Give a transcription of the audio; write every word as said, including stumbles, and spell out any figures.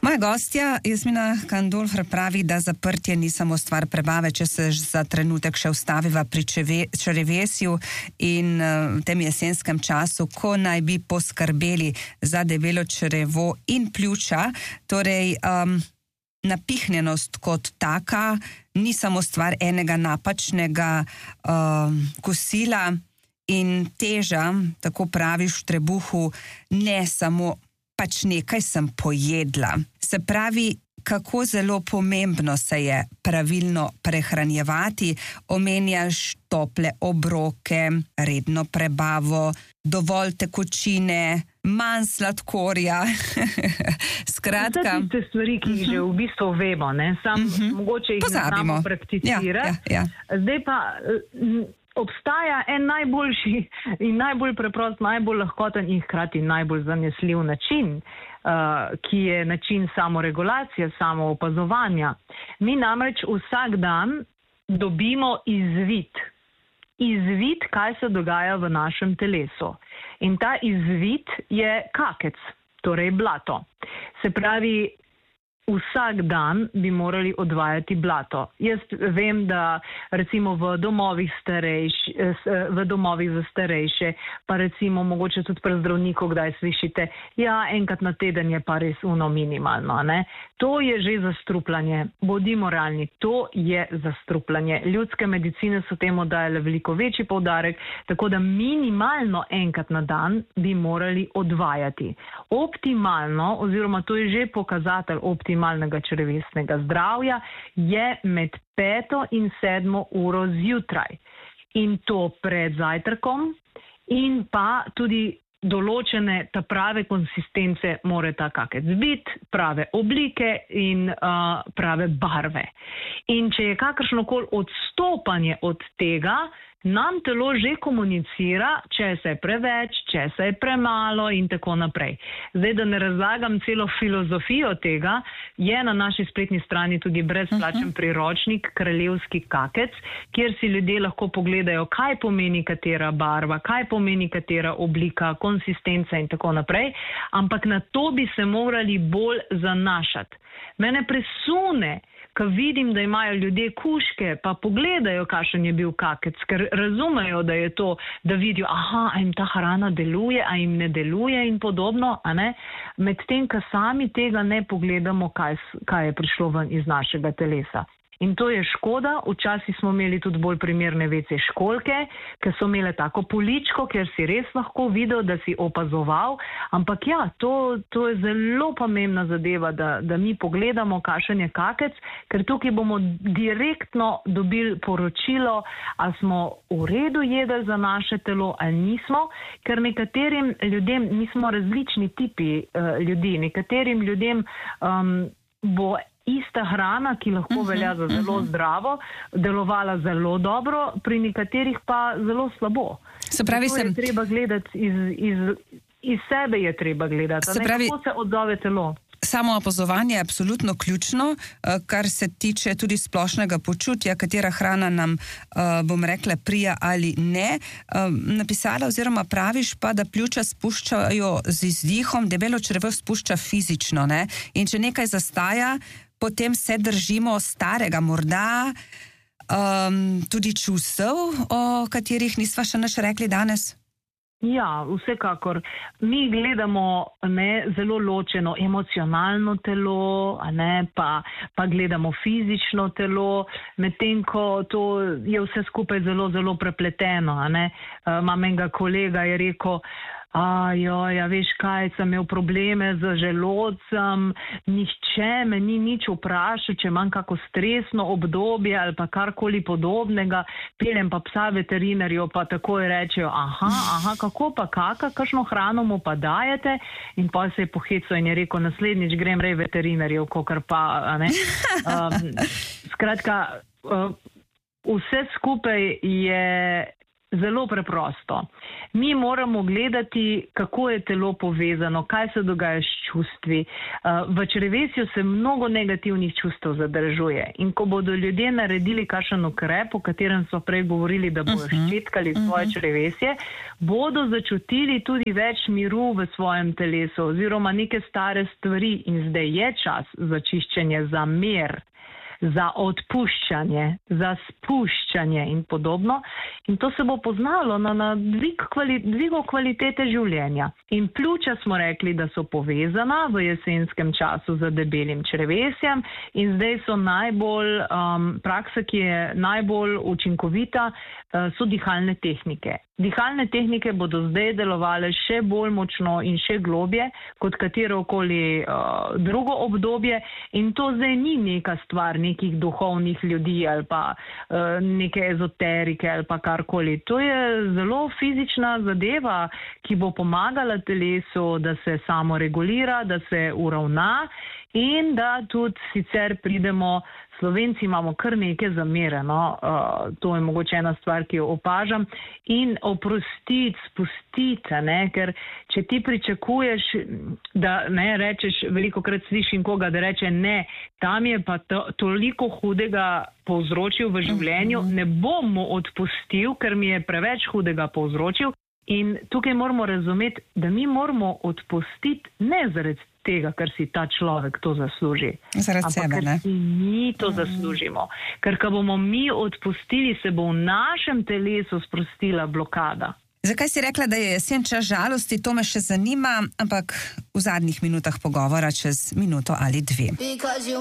Moja gostja Jasmina Kandolfer pravi, da zaprtje ni samo stvar prebave, če se za trenutek še ustaviva pri črevesju in v tem jesenskem času, ko naj bi poskrbeli za debelo črevo in pljuča. Torej, um, napihnjenost kot taka ni samo stvar enega napačnega um, kosila in teža, tako praviš v trebuhu, ne samo pač nekaj sem pojedla. Se pravi, kako zelo pomembno se je pravilno prehranjevati, omenjaš tople obroke, redno prebavo, dovolj tekočine, manj sladkorja. Skratka. Vse tiste stvari, ki jih že v bistvu vemo, ne? Sam uh-huh. mogoče jih Pozabimo. ne znamo prakticirati. Ja, ja, ja. Zdaj pa obstaja en najboljši in najbolj preprost, najbolj lahkoten in hkrati najbolj zanesljiv način, uh, ki je način samoregulacije, samoopazovanja. Mi namreč vsak dan dobimo izvid. Izvid, kaj se dogaja v našem telesu. In ta izvid je kakec, torej blato. Se pravi, vsak dan bi morali odvajati blato. Jaz vem, da recimo v domovih, starejš, v domovih za starejše, pa recimo mogoče tudi pri zdravniku, kdaj slišite, ja, enkrat na teden je pa res uno minimalno. Ne? To je že zastrupljanje. Bodimo realni, to je zastrupljanje. Ljudske medicine so temu dajale veliko večji poudarek, tako da minimalno enkrat na dan bi morali odvajati. Optimalno, oziroma to je že pokazatelj optimalnega črevesnega zdravja, je med peto in sedmo uro zjutraj. In to pred zajtrkom in pa tudi določene ta prave konsistence more ta kakec biti, prave oblike in uh, prave barve. In če je kakršnokoli odstopanje od tega, nam telo že komunicira, če se je preveč, če se je premalo in tako naprej. Zdaj, da ne razlagam celo filozofijo tega, je na naši spletni strani tudi brezplačen priročnik Kraljevski kakec, kjer si ljudje lahko pogledajo, kaj pomeni katera barva, kaj pomeni katera oblika, konsistenca in tako naprej, ampak na to bi se morali bolj zanašati. Mene presune, ko vidim, da imajo ljudje kuške, pa pogledajo, kakšen je bil kakec, ker razumejo, da je to, da vidijo, aha, a jim ta hrana deluje, a jim ne deluje in podobno, a ne? Medtem, ko sami tega ne pogledamo, kaj, kaj je prišlo ven iz našega telesa. In to je škoda. Včasih smo imeli tudi bolj primerne vece školjke, ki so imele tako poličko, ker si res lahko videl, da si opazoval. Ampak ja, to, to je zelo pomembna zadeva, da, da mi pogledamo, kakšen je kakec, ker tukaj bomo direktno dobili poročilo, ali smo v redu jedli za naše telo, ali nismo, ker nekaterim ljudem, mi smo različni tipi uh, ljudi, nekaterim ljudem um, bo ista hrana, ki lahko velja za zelo zdravo, delovala zelo dobro, pri nekaterih pa zelo slabo. Se pravi, sem... je treba gledati iz, iz, iz sebe je treba gledati, se pravi... kako se odzove telo. Samo opazovanje je absolutno ključno, kar se tiče tudi splošnega počutja, katera hrana nam, bom rekla, prija ali ne. Napisala oziroma praviš pa, da pljuča spuščajo z izdihom, debelo črevo spušča fizično, ne? In če nekaj zastaja, potem se držimo starega, morda um, tudi čustev, o katerih nisva še nič rekli danes. Ja, vsekakor. Mi gledamo ne, zelo ločeno emocionalno telo, a ne, pa, pa gledamo fizično telo, medtem ko to je vse skupaj zelo, zelo prepleteno. A ne. Imam enega kolega, je rekel, ajo, ja veš kaj, sem imel probleme z želodcem, nihče me ni nič vprašal, če imam kako stresno obdobje ali pa karkoli podobnega, peljem pa psa veterinarju, pa takoj rečejo, aha, aha, kako pa kaka, kakšno hrano mu pa dajete, in pa se je pohecal in je rekel, naslednjič grem rej veterinarjev, kokar pa, a ne. Um, skratka, uh, vse skupaj je zelo preprosto. Mi moramo gledati, kako je telo povezano, kaj se dogaja s čustvi. V črevesju se mnogo negativnih čustev zadržuje in ko bodo ljudje naredili kakšen ukrep, o katerem so prej govorili, da bodo ščetkali svoje črevesje, bodo začutili tudi več miru v svojem telesu oziroma neke stare stvari in zdaj je čas za čiščenje, za mir, za odpuščanje, za spuščanje in podobno. In to se bo poznalo na, na dvig kvali, dvigo kvalitete življenja. In pljuča smo rekli, da so povezana v jesenskem času z debelim črevesjem in zdaj so najbolj, um, praksa, ki je najbolj učinkovita, uh, so dihalne tehnike. Dihalne tehnike bodo zdaj delovale še bolj močno in še globje kot katerokoli uh, drugo obdobje in to zdaj ni neka stvar nekih duhovnih ljudi ali pa uh, neke ezoterike ali pa karkoli. To je zelo fizična zadeva, ki bo pomagala telesu, da se samo regulira, da se uravna in da tudi sicer pridemo. Slovenci imamo kar neke zamere, no? uh, to je mogoče ena stvar, ki jo opažam, in oprostiti, spustiti, ne? Ker če ti pričakuješ, da ne rečeš, veliko krat slišim koga, da reče ne, tam je pa to, toliko hudega povzročil v življenju, ne bom mu odpustil, ker mi je preveč hudega povzročil in tukaj moramo razumeti, da mi moramo odpustiti ne zaradi tega, ker si ta človek to zasluži. Zaradi sebe, ne? Ampak ker si mi to zaslužimo. Ker ko bomo mi odpustili, se bo v našem telesu sprostila blokada. Zakaj si rekla, da je jesen čas žalosti? To me še zanima, ampak v zadnjih minutah pogovora čez minuto ali dve.